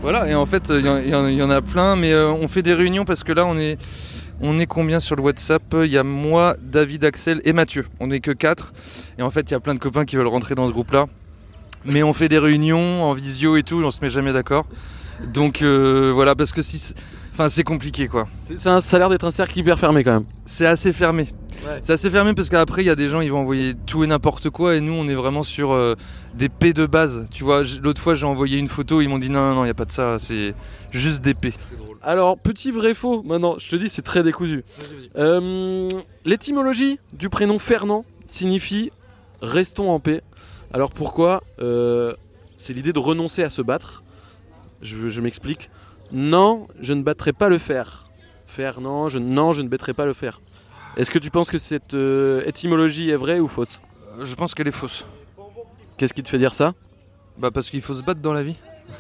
Voilà, et en fait, il y en a plein, mais on fait des réunions parce que là, on est combien sur le WhatsApp ? Il y a moi, David, Axel et Mathieu. On n'est que 4. Et en fait, il y a plein de copains qui veulent rentrer dans ce groupe-là. Mais on fait des réunions en visio et tout, on se met jamais d'accord. Donc voilà, parce que c'est compliqué quoi. Ça a l'air d'être un cercle hyper fermé quand même. C'est assez fermé. Ouais. C'est assez fermé parce qu'après il y a des gens, ils vont envoyer tout et n'importe quoi, et nous on est vraiment sur des P de base. Tu vois, l'autre fois j'ai envoyé une photo, ils m'ont dit non, il n'y a pas de ça, c'est juste des P. Alors, petit vrai faux, maintenant, je te dis, c'est très décousu. L'étymologie du prénom Fernand signifie « restons en paix ». Alors pourquoi c'est l'idée de renoncer à se battre. Je m'explique. Non, je ne battrai pas le fer. Fer, non, je ne battrai pas le fer. Est-ce que tu penses que cette étymologie est vraie ou fausse ? Je pense qu'elle est fausse. Qu'est-ce qui te fait dire ça ? Bah parce qu'il faut se battre dans la vie.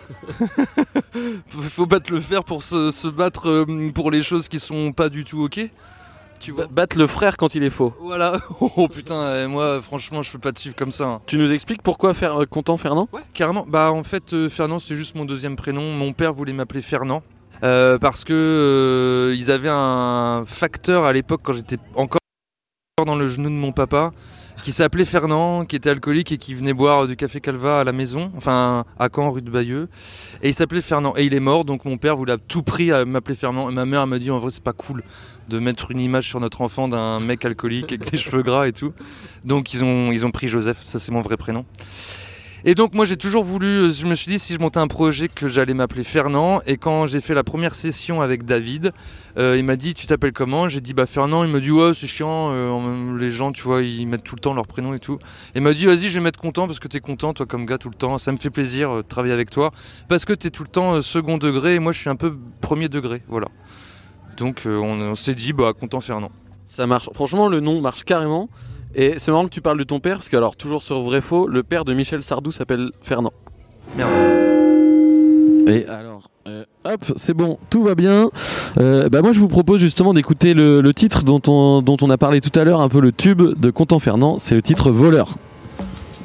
Il faut battre le fer pour se battre pour les choses qui sont pas du tout ok. Tu vois. Battre le frère quand il est faux. Voilà. Oh putain, moi franchement je peux pas te suivre comme ça. Hein. Tu nous expliques pourquoi Content Fernand ? Ouais, carrément. Bah en fait Fernand c'est juste mon deuxième prénom. Mon père voulait m'appeler Fernand parce que ils avaient un facteur à l'époque quand j'étais encore dans le genou de mon papa, qui s'appelait Fernand, qui était alcoolique et qui venait boire du café Calva à la maison, enfin à Caen, rue de Bayeux. Et il s'appelait Fernand. Et il est mort, donc mon père voulait à tout prix m'appeler Fernand. Et ma mère m'a dit en vrai c'est pas cool de mettre une image sur notre enfant d'un mec alcoolique avec les cheveux gras et tout. Donc ils ont pris Joseph, ça c'est mon vrai prénom. Et donc moi j'ai toujours voulu, je me suis dit si je montais un projet que j'allais m'appeler Fernand. Et quand j'ai fait la première session avec David, il m'a dit tu t'appelles comment ? J'ai dit bah Fernand. Il m'a dit ouais c'est chiant, les gens tu vois ils mettent tout le temps leur prénom et tout. Et il m'a dit vas-y je vais mettre Content parce que t'es content toi comme gars tout le temps, ça me fait plaisir de travailler avec toi parce que t'es tout le temps second degré et moi je suis un peu premier degré, voilà. Donc on s'est dit bah Content Fernand. Ça marche, franchement le nom marche carrément. Et c'est marrant que tu parles de ton père, parce que alors toujours sur vrai faux, le père de Michel Sardou s'appelle Fernand. Merde. Et alors, hop, c'est bon, tout va bien. Moi je vous propose justement d'écouter le titre dont on a parlé tout à l'heure, un peu le tube de Content Fernand, c'est le titre Voleur.